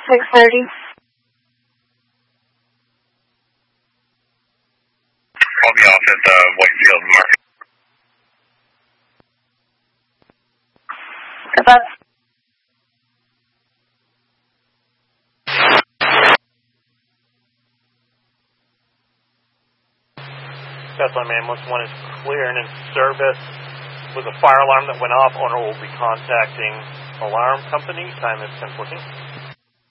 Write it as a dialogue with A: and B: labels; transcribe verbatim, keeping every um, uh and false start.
A: six thirty.
B: I'll be off at the Whitefield Market.
A: About
C: Bethlehem ambulance one is clear and in service. With a fire alarm that went off, owner will be contacting alarm company. Time is ten fourteen.